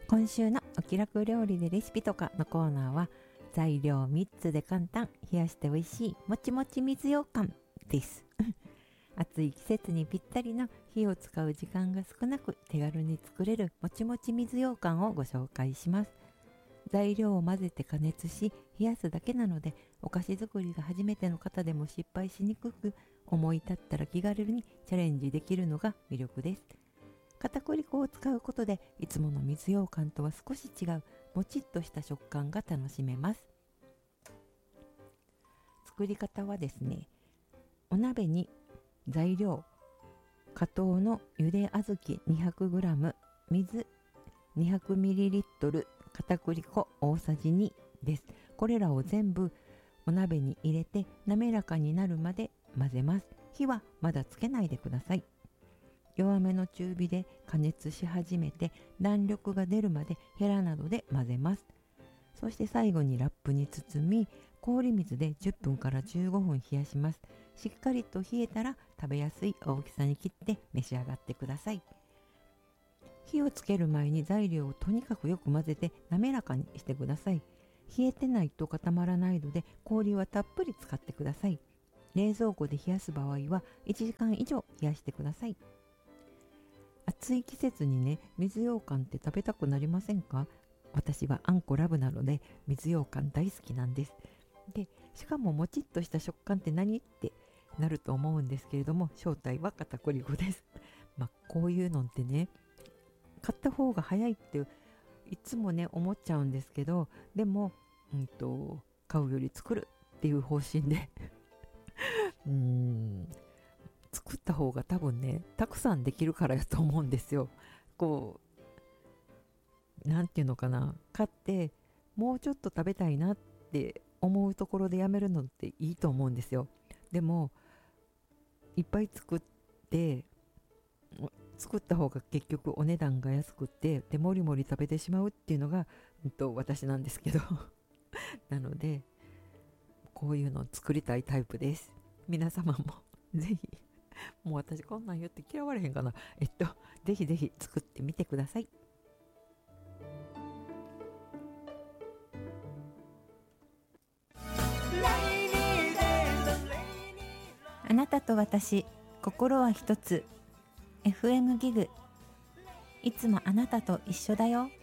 今週のお気楽料理でレシピとかのコーナーは、材料3つで簡単、冷やして美味しいもちもち水羊羹です暑い季節にぴったりの火を使う時間が少なく手軽に作れるもちもち水羊羹をご紹介します。材料を混ぜて加熱し冷やすだけなので、お菓子作りが初めての方でも失敗しにくく、思い立ったら気軽にチャレンジできるのが魅力です。片栗粉を使うことで、いつもの水羊羹とは少し違うもちっとした食感が楽しめます。作り方はですね、お鍋に材料、加糖のゆで小豆 200g、 水 200ml、 片栗粉大さじ2です。これらを全部お鍋に入れて滑らかになるまで混ぜます。火はまだつけないでください。弱めの中火で加熱し始めて、弾力が出るまでヘラなどで混ぜます。そして最後にラップに包み、氷水で10分から15分冷やします。しっかりと冷えたら食べやすい大きさに切って召し上がってください。火をつける前に材料をとにかくよく混ぜて滑らかにしてください。冷えてないと固まらないので、氷はたっぷり使ってください。冷蔵庫で冷やす場合は1時間以上冷やしてください。暑い季節にね、水羊羹って食べたくなりませんか？私はあんこラブなので水羊羹大好きなんです。で、しかももちっとした食感って何ってなると思うんですけれども、正体は片栗粉です。こういうのってね、買った方が早いっていつもね思っちゃうんですけど、でも買うより作るっていう方針で作った方が多分ね、たくさんできるからやと思うんですよ。なんていうのかな、買ってもうちょっと食べたいなって思うところでやめるのっていいと思うんですよ。でもいっぱい作った方が結局お値段が安くて、でもりもり食べてしまうっていうのが、私なんですけどなのでこういうのを作りたいタイプです。皆様もぜひ、もう私こんなん言って嫌われへんかな。ぜひぜひ作ってみてください。あなたと私、心は一つ。 FM ギグ、いつもあなたと一緒だよ。